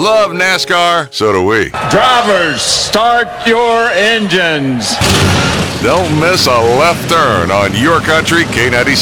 Love NASCAR? So do we. Drivers, start your engines. Don't miss a left turn on your country K96.